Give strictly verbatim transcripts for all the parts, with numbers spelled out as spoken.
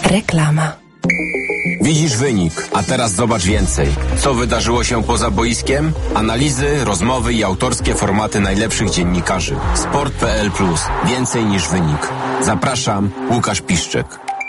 Reklama. Widzisz wynik, a teraz zobacz więcej. Co wydarzyło się poza boiskiem? Analizy, rozmowy i autorskie formaty najlepszych dziennikarzy. Sport kropka p l plus. Więcej niż wynik. Zapraszam, Łukasz Piszczek.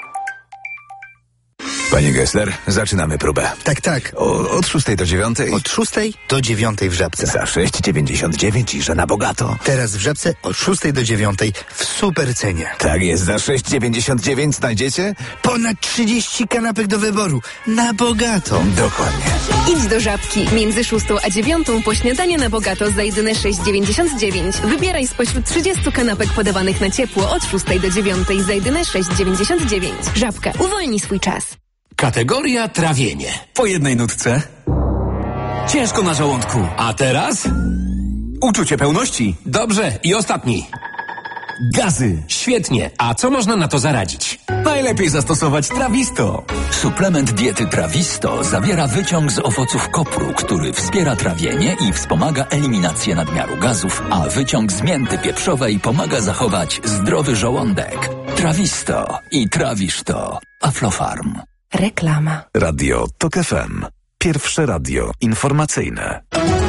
Panie Gessler, zaczynamy próbę. Tak, tak. O, od szóstej do dziewiątej? Od szóstej do dziewiątej w Żabce. Za sześć dziewięćdziesiąt dziewięć i że na bogato. Teraz w Żabce od szóstej do dziewiątej w super cenie. Tak jest, za sześć dziewięćdziesiąt dziewięć znajdziecie? Ponad trzydzieści kanapek do wyboru. Na bogato. Dokładnie. Idź do Żabki. Między szóstą a dziewiątą po śniadanie na bogato za jedyne sześć dziewięćdziesiąt dziewięć. Wybieraj spośród trzydziestu kanapek podawanych na ciepło od szóstej do dziewiątej za jedyne sześć dziewięćdziesiąt dziewięć. Żabka. Uwolnij swój czas. Kategoria trawienie. Po jednej nutce. Ciężko na żołądku. A teraz? Uczucie pełności. Dobrze. I ostatni. Gazy. Świetnie. A co można na to zaradzić? Najlepiej zastosować Trawisto. Suplement diety Trawisto zawiera wyciąg z owoców kopru, który wspiera trawienie i wspomaga eliminację nadmiaru gazów, a wyciąg z mięty pieprzowej pomaga zachować zdrowy żołądek. Trawisto i trawisz to. Aflofarm. Reklama. Radio Tok F M. Pierwsze radio informacyjne.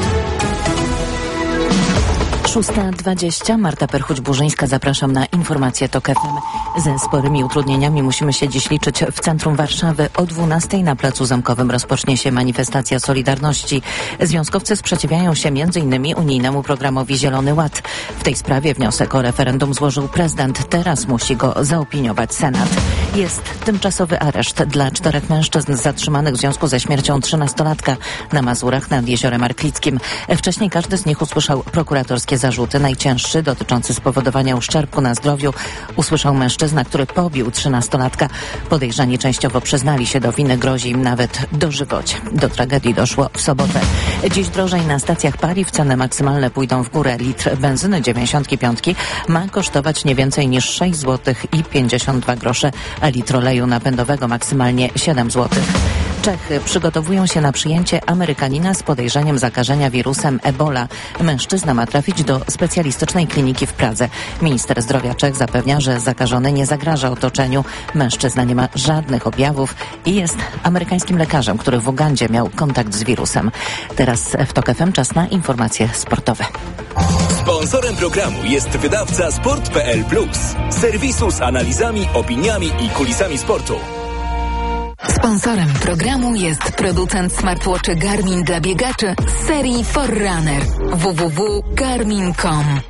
szósta dwadzieścia. Marta Perchuć-Burzyńska. Zapraszam na informacje Tok F M. Ze sporymi utrudnieniami musimy się dziś liczyć w centrum Warszawy. O dwunastej na Placu Zamkowym rozpocznie się manifestacja Solidarności. Związkowcy sprzeciwiają się między innymi unijnemu programowi Zielony Ład. W tej sprawie wniosek o referendum złożył prezydent. Teraz musi go zaopiniować Senat. Jest tymczasowy areszt dla czterech mężczyzn zatrzymanych w związku ze śmiercią trzynastolatka na Mazurach nad Jeziorem Arklickim. Wcześniej każdy z nich usłyszał prokuratorskie zarzuty. Najcięższy, dotyczący spowodowania uszczerbku na zdrowiu, usłyszał mężczyzna, który pobił trzynastolatka. Podejrzani częściowo przyznali się do winy, grozi im nawet dożywocie. Do tragedii doszło w sobotę. Dziś drożej na stacjach paliw, ceny maksymalne pójdą w górę. Litr benzyny dziewięćdziesiątki piątki ma kosztować nie więcej niż sześć złotych i pięćdziesiąt dwa grosze, a litr oleju napędowego maksymalnie siedem złotych. Czechy przygotowują się na przyjęcie Amerykanina z podejrzeniem zakażenia wirusem Ebola. Mężczyzna ma trafić do specjalistycznej kliniki w Pradze. Minister zdrowia Czech zapewnia, że zakażony nie zagraża otoczeniu. Mężczyzna nie ma żadnych objawów i jest amerykańskim lekarzem, który w Ugandzie miał kontakt z wirusem. Teraz w Tok F M czas na informacje sportowe. Sponsorem programu jest wydawca Sport kropka p l plus, serwisu z analizami, opiniami i kulisami sportu. Sponsorem programu jest producent smartwatchy Garmin dla biegaczy z serii Forerunner. w w w kropka garmin kropka com.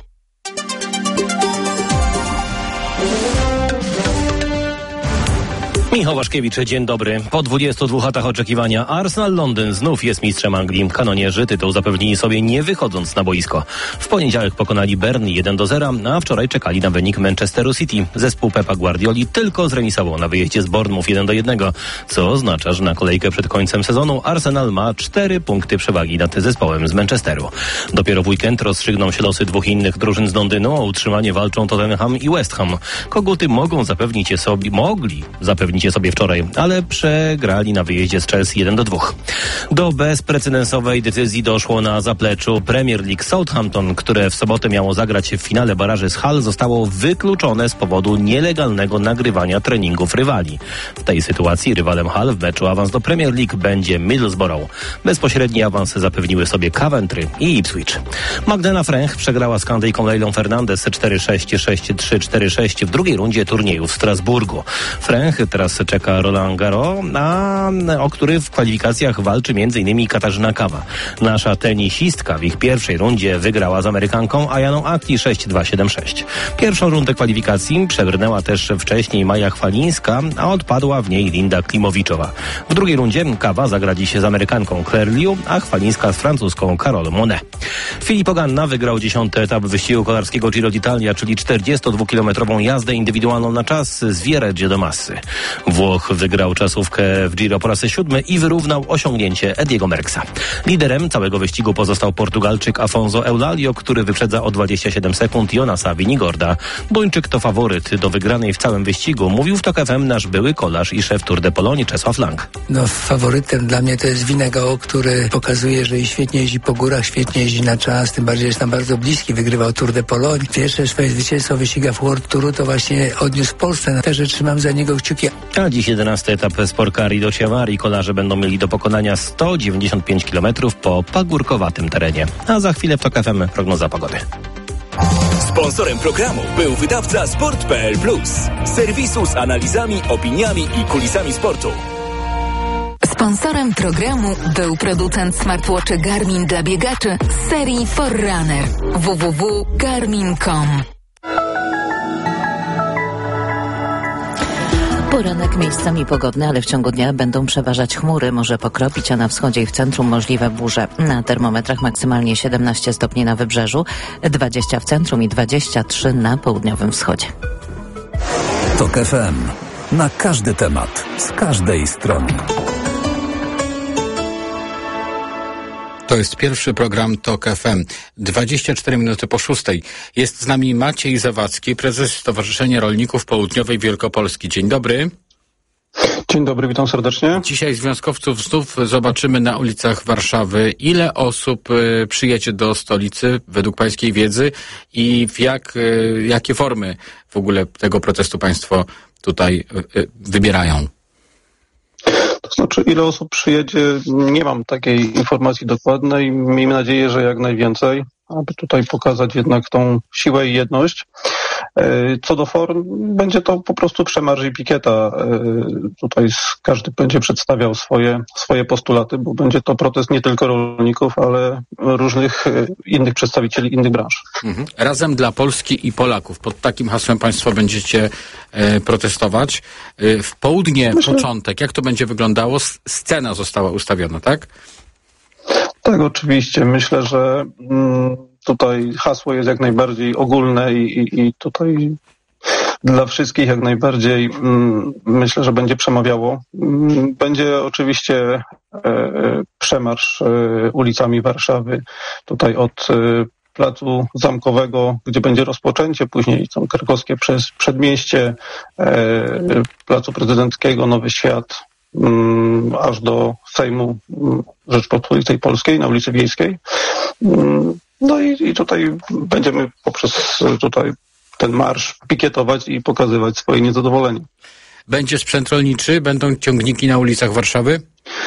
Michał Waszkiewicz, dzień dobry. Po dwudziestu dwóch latach oczekiwania Arsenal Londyn znów jest mistrzem Anglii. Kanonierzy tytuł zapewnili sobie nie wychodząc na boisko. W poniedziałek pokonali Burnley jeden do zera, a wczoraj czekali na wynik Manchesteru City. Zespół Pepa Guardioli tylko zremisował na wyjeździe z Bournemouth jeden do jednego, co oznacza, że na kolejkę przed końcem sezonu Arsenal ma cztery punkty przewagi nad zespołem z Manchesteru. Dopiero w weekend rozstrzygną się losy dwóch innych drużyn z Londynu. O utrzymanie walczą Tottenham i West Ham. Koguty mogą zapewnić je sobie, mogli zapewnić je sobie wczoraj, ale przegrali na wyjeździe z Chelsea jeden do dwóch. Do bezprecedensowej decyzji doszło na zapleczu Premier League. Southampton, które w sobotę miało zagrać w finale baraży z Hull, zostało wykluczone z powodu nielegalnego nagrywania treningów rywali. W tej sytuacji rywalem Hull w meczu awans do Premier League będzie Middlesbrough. Bezpośredni awans zapewniły sobie Coventry i Ipswich. Magdalena Fręch przegrała z Kandyjką Leilą Fernandez cztery sześć, sześć trzy, cztery sześć w drugiej rundzie turnieju w Strasburgu. Fręch teraz czeka Roland Garros, a o który w kwalifikacjach walczy m.in. Katarzyna Kawa. Nasza tenisistka w ich pierwszej rundzie wygrała z Amerykanką Ayaną Akli sześć dwa, siedem sześć. Pierwszą rundę kwalifikacji przebrnęła też wcześniej Maja Chwalińska, a odpadła w niej Linda Klimowiczowa. W drugiej rundzie Kawa zagra dziś z Amerykanką Claire Liu, a Chwalińska z francuską Carole Monet. Filip Oganna wygrał dziesiąty etap wyścigu kolarskiego Giro d'Italia, czyli czterdziestodwukilometrową jazdę indywidualną na czas z Viareggio do Massy. Włoch wygrał czasówkę w Giro po raz siódmy i wyrównał osiągnięcie Ediego Merckxa. Liderem całego wyścigu pozostał Portugalczyk Afonso Eulalio, który wyprzedza o dwadzieścia siedem sekund Jonasa Vinigorda. Duńczyk to faworyt do wygranej w całym wyścigu, mówił w Tok F M nasz były kolarz i szef Tour de Pologne Czesław Lang. No faworytem dla mnie to jest Vingegaard, który pokazuje, że świetnie jeździ po górach, świetnie jeździ na czas, tym bardziej jest tam bardzo bliski, wygrywał Tour de Pologne. Pierwsze swoje zwycięstwo w wyścigach World Touru to właśnie odniósł w Polsce. Także trzymam za niego kciuki. A dziś jedenasty etap Sportkari do Ciewar i kolarze będą mieli do pokonania sto dziewięćdziesiąt pięć kilometrów po pagórkowatym terenie. A za chwilę w TOK F M prognoza pogody. Sponsorem programu był wydawca sport kropka p l plus. Serwisu z analizami, opiniami i kulisami sportu. Sponsorem programu był producent smartwatchy Garmin dla biegaczy z serii Forerunner. w w w kropka garmin kropka com. Poranek miejscami pogodny, ale w ciągu dnia będą przeważać chmury. Może pokropić, a na wschodzie i w centrum możliwe burze. Na termometrach maksymalnie siedemnaście stopni na wybrzeżu, dwadzieścia w centrum i dwadzieścia trzy na południowym wschodzie. TOK F M. Na każdy temat, z każdej strony. To jest pierwszy program TOK F M. dwadzieścia cztery minuty po szóstej. Jest z nami Maciej Zawadzki, prezes Stowarzyszenia Rolników Południowej Wielkopolski. Dzień dobry. Dzień dobry, witam serdecznie. Dzisiaj związkowców znów zobaczymy na ulicach Warszawy. Ile osób y, przyjedzie do stolicy, według pańskiej wiedzy, i w jak, y, jakie formy w ogóle tego protestu państwo tutaj y, y, wybierają? To znaczy, ile osób przyjedzie, nie mam takiej informacji dokładnej. Miejmy nadzieję, że jak najwięcej, aby tutaj pokazać jednak tą siłę i jedność. Co do form, będzie to po prostu przemarsz i pikieta. Tutaj każdy będzie przedstawiał swoje, swoje postulaty, bo będzie to protest nie tylko rolników, ale różnych innych przedstawicieli innych branż. Mhm. Razem dla Polski i Polaków. Pod takim hasłem państwo będziecie e, protestować. E, w południe Myślę... początek, jak to będzie wyglądało? Scena została ustawiona, tak? Tak, oczywiście. Myślę, że mm, tutaj hasło jest jak najbardziej ogólne i, i, i tutaj dla wszystkich jak najbardziej mm, myślę, że będzie przemawiało. Mm, będzie oczywiście e, przemarsz e, ulicami Warszawy, tutaj od e, Placu Zamkowego, gdzie będzie rozpoczęcie, później są krakowskie przez Przedmieście, e, Placu Prezydenckiego, Nowy Świat, mm, aż do Sejmu Rzeczpospolitej Polskiej na ulicy Wiejskiej. Mm, No i, i tutaj będziemy poprzez tutaj ten marsz pikietować i pokazywać swoje niezadowolenie. Będzie sprzęt rolniczy? Będą ciągniki na ulicach Warszawy?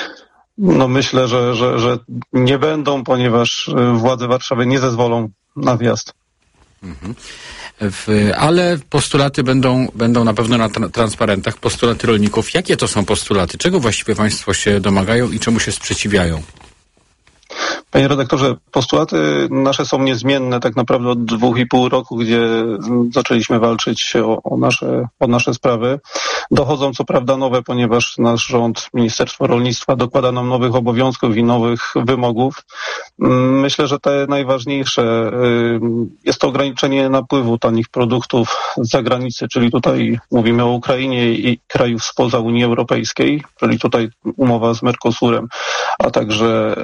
No myślę, że, że, że nie będą, ponieważ władze Warszawy nie zezwolą na wjazd. Mhm. W, ale postulaty będą, będą na pewno na tra- transparentach, postulaty rolników. Jakie to są postulaty? Czego właściwie państwo się domagają i czemu się sprzeciwiają? Panie redaktorze, postulaty nasze są niezmienne tak naprawdę od dwóch i pół roku, gdzie zaczęliśmy walczyć o, o, nasze, o nasze sprawy. Dochodzą co prawda nowe, ponieważ nasz rząd, Ministerstwo Rolnictwa dokłada nam nowych obowiązków i nowych wymogów. Myślę, że te najważniejsze jest to ograniczenie napływu tanich produktów z zagranicy, czyli tutaj mówimy o Ukrainie i krajów spoza Unii Europejskiej, czyli tutaj umowa z Mercosurem, a także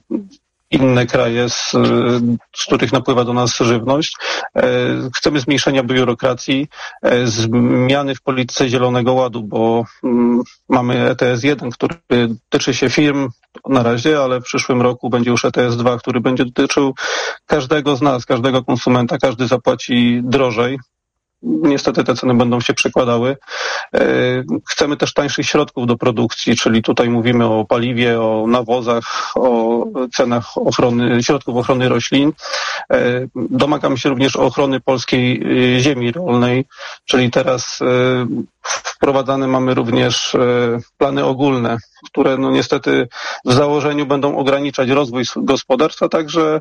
inne kraje, z, z których napływa do nas żywność. Chcemy zmniejszenia biurokracji, zmiany w polityce Zielonego Ładu, bo mamy E T S jeden, który tyczy się firm na razie, ale w przyszłym roku będzie już E T S dwa, który będzie dotyczył każdego z nas, każdego konsumenta, każdy zapłaci drożej. Niestety te ceny będą się przekładały. Chcemy też tańszych środków do produkcji, czyli tutaj mówimy o paliwie, o nawozach, o cenach ochrony, środków ochrony roślin. Domagamy się również ochrony polskiej ziemi rolnej, czyli teraz wprowadzane mamy również plany ogólne, które no niestety w założeniu będą ograniczać rozwój gospodarstwa, także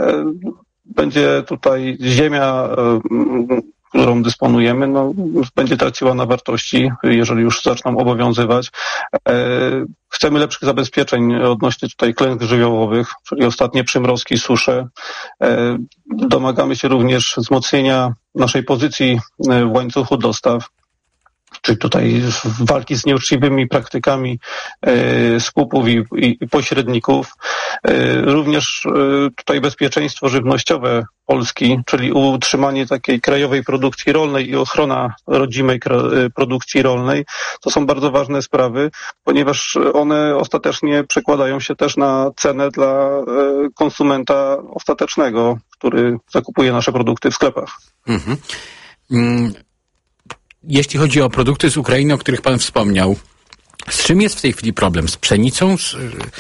będzie tutaj ziemia, którą dysponujemy, no, będzie traciła na wartości, jeżeli już zaczną obowiązywać. Chcemy lepszych zabezpieczeń odnośnie tutaj klęsk żywiołowych, czyli ostatnie przymrozki, susze. Domagamy się również wzmocnienia naszej pozycji w łańcuchu dostaw, czyli tutaj walki z nieuczciwymi praktykami e, skupów i, i, i pośredników. E, również e, tutaj bezpieczeństwo żywnościowe Polski, czyli utrzymanie takiej krajowej produkcji rolnej i ochrona rodzimej kra- produkcji rolnej. To są bardzo ważne sprawy, ponieważ one ostatecznie przekładają się też na cenę dla e, konsumenta ostatecznego, który zakupuje nasze produkty w sklepach. Mhm. Mm. jeśli chodzi o produkty z Ukrainy, o których pan wspomniał, z czym jest w tej chwili problem? Z pszenicą? Z,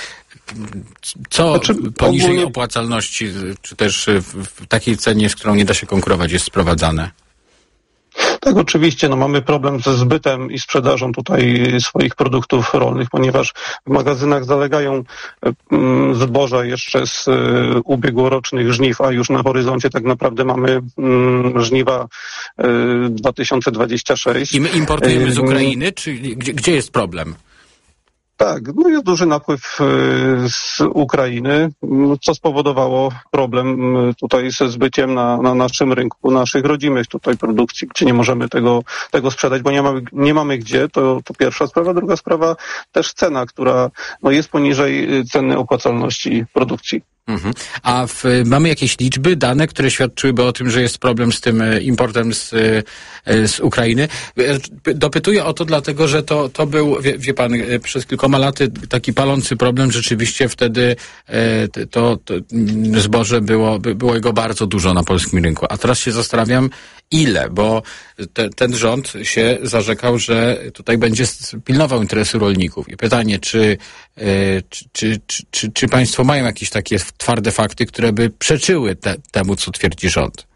co znaczy, poniżej ogólnie... opłacalności, czy też w, w takiej cenie, z którą nie da się konkurować, jest sprowadzane? Tak, oczywiście, no mamy problem ze zbytem i sprzedażą tutaj swoich produktów rolnych, ponieważ w magazynach zalegają mm, zboża jeszcze z y, ubiegłorocznych żniw, a już na horyzoncie tak naprawdę mamy mm, żniwa y, dwa tysiące dwudziesty szósty. I my importujemy z Ukrainy, czy gdzie, gdzie jest problem? Tak, no jest duży napływ z Ukrainy, co spowodowało problem tutaj ze zbyciem na, na naszym rynku, naszych rodzimych tutaj produkcji, gdzie nie możemy tego, tego sprzedać, bo nie mamy, nie mamy gdzie, to, to pierwsza sprawa. Druga sprawa też cena, która no, jest poniżej ceny opłacalności produkcji. Mhm. A w, mamy jakieś liczby, dane, które świadczyłyby o tym, że jest problem z tym importem z, z Ukrainy? Dopytuję o to dlatego, że to, to był, wie, wie pan, przez kilkoma laty taki palący problem. Rzeczywiście wtedy to, to zboże było, było jego bardzo dużo na polskim rynku. A teraz się zastanawiam, ile, bo te, ten rząd się zarzekał, że tutaj będzie pilnował interesu rolników. I pytanie, czy, czy, czy, czy, czy, czy państwo mają jakieś takie twarde fakty, które by przeczyły te, temu, co twierdzi rząd?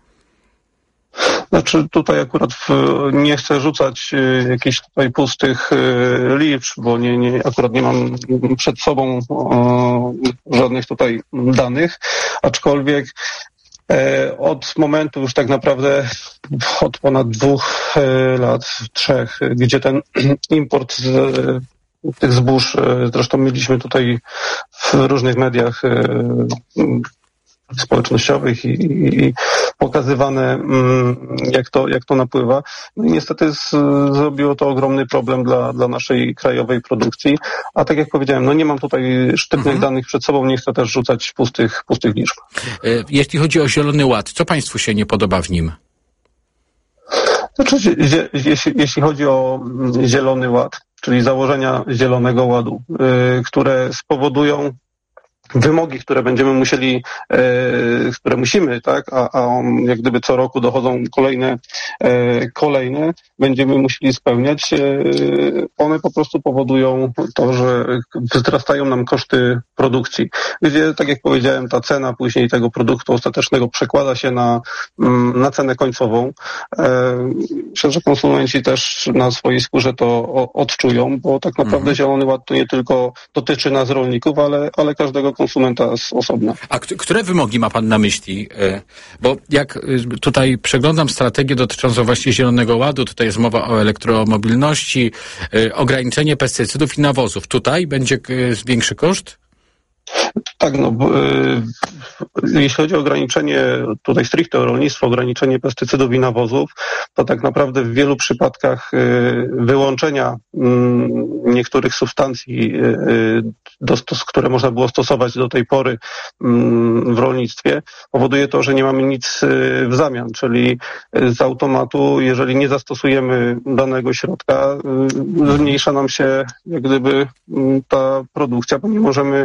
Znaczy tutaj akurat w, nie chcę rzucać y, jakichś tutaj pustych y, liczb, bo nie, nie, akurat nie mam przed sobą y, żadnych tutaj danych, aczkolwiek y, od momentu już tak naprawdę od ponad dwóch y, lat, trzech, gdzie ten import z y, tych zbóż, zresztą mieliśmy tutaj w różnych mediach społecznościowych i, i, i pokazywane, jak to, jak to napływa. No i niestety z, zrobiło to ogromny problem dla, dla naszej krajowej produkcji. A tak jak powiedziałem, no nie mam tutaj sztywnych mhm. danych przed sobą, nie chcę też rzucać pustych, pustych liczb. Jeśli chodzi o Zielony Ład, co państwu się nie podoba w nim? Znaczy, jeśli, jeśli chodzi o Zielony Ład, czyli założenia Zielonego Ładu, y, które spowodują wymogi, które będziemy musieli, e, które musimy, tak, a, a on, jak gdyby co roku dochodzą kolejne, e, kolejne, będziemy musieli spełniać, e, one po prostu powodują to, że wzrastają nam koszty produkcji, gdzie, tak jak powiedziałem, ta cena później tego produktu ostatecznego przekłada się na, na cenę końcową. E, myślę, że konsumenci też na swojej skórze to o, odczują, bo tak naprawdę mhm. Zielony Ład to nie tylko dotyczy nas rolników, ale, ale każdego konsumenta z osobna. A k- które wymogi ma pan na myśli? Bo jak tutaj przeglądam strategię dotyczącą właśnie Zielonego Ładu, tutaj jest mowa o elektromobilności, ograniczenie pestycydów i nawozów. Tutaj będzie większy koszt? Tak, no, y, jeśli chodzi o ograniczenie, tutaj stricte o rolnictwo, ograniczenie pestycydów i nawozów, to tak naprawdę w wielu przypadkach y, wyłączenia y, niektórych substancji, y, do, które można było stosować do tej pory y, w rolnictwie, powoduje to, że nie mamy nic y, w zamian, czyli y, z automatu, jeżeli nie zastosujemy danego środka, y, zmniejsza nam się jak gdyby y, ta produkcja, bo nie możemy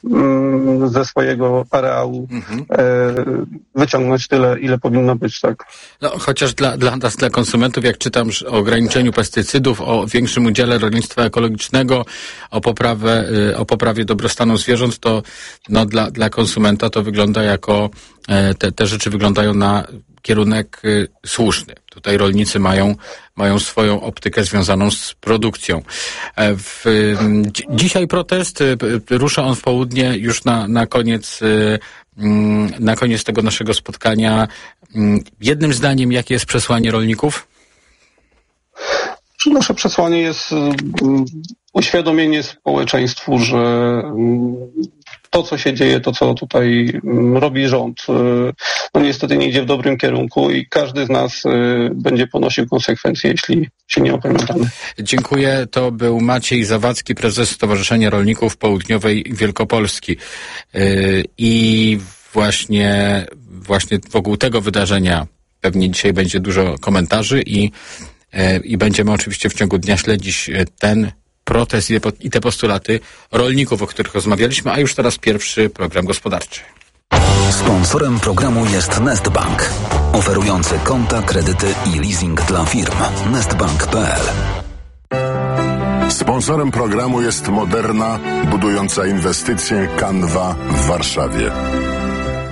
ze swojego areału mhm. e, wyciągnąć tyle, ile powinno być, tak. No, chociaż dla, dla nas, dla konsumentów, jak czytam o ograniczeniu pestycydów, o większym udziale rolnictwa ekologicznego, o poprawę, o poprawie dobrostanu zwierząt, to no, dla, dla konsumenta to wygląda jako, te, te rzeczy wyglądają na kierunek y, słuszny. Tutaj rolnicy mają, mają swoją optykę związaną z produkcją. E, w, y, dzi- dzisiaj protest, y, y, rusza on w południe już na, na koniec y, y, na koniec tego naszego spotkania. Y, jednym zdaniem, jakie jest przesłanie rolników? Nasze przesłanie jest y, uświadomienie społeczeństwu, że y, to, co się dzieje, to, co tutaj robi rząd, no niestety nie idzie w dobrym kierunku i każdy z nas będzie ponosił konsekwencje, jeśli się nie opamiętamy. Dziękuję. To był Maciej Zawadzki, prezes Stowarzyszenia Rolników Południowej Wielkopolski. I właśnie, właśnie wokół tego wydarzenia pewnie dzisiaj będzie dużo komentarzy i, i będziemy oczywiście w ciągu dnia śledzić ten protest i te postulaty rolników, o których rozmawialiśmy, a już teraz pierwszy program gospodarczy. Sponsorem programu jest Nestbank, oferujący konta, kredyty i leasing dla firm. nestbank kropka p l. Sponsorem programu jest Moderna, budująca inwestycje Canva w Warszawie.